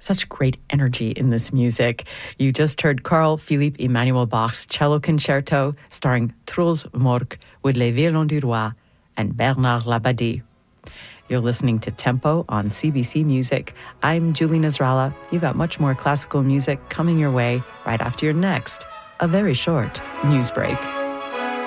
Such great energy in this music. You just heard Carl Philippe Emmanuel Bach's Cello Concerto starring Truls Mork with Les Violons du Roi and Bernard Labadie. You're listening to Tempo on CBC Music. I'm Julie Nasrallah. You got much more classical music coming your way right after your next, a very short news break.